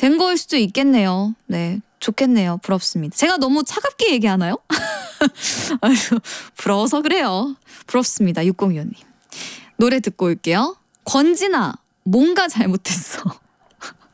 된 거일 수도 있겠네요. 네, 좋겠네요. 부럽습니다. 제가 너무 차갑게 얘기하나요? 아유, 부러워서 그래요. 부럽습니다. 6025님. 노래 듣고 올게요. 권진아, 뭔가 잘못했어.